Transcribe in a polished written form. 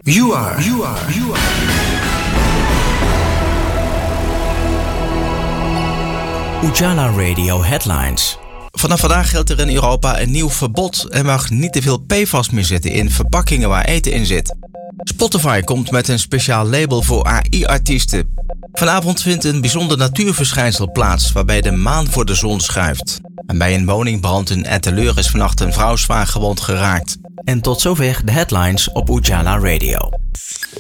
You are. Ujala Radio Headlines. Vanaf vandaag geldt er in Europa een nieuw verbod. Er mag niet te veel PFAS meer zitten in verpakkingen waar eten in zit. Spotify komt met een speciaal label voor AI-artiesten. Vanavond vindt een bijzonder natuurverschijnsel plaats waarbij de maan voor de zon schuift. En bij een woningbrand in Etteleur is vannacht een vrouw zwaar gewond geraakt. En tot zover de headlines op Ujala Radio.